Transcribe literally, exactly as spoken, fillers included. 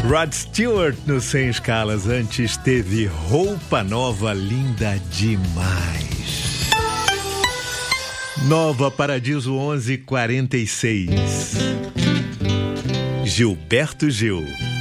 Rod Stewart no Sem Escalas. Antes teve Roupa Nova, linda demais. Nova Paradiso onze e quarenta e seis. Gilberto Gil.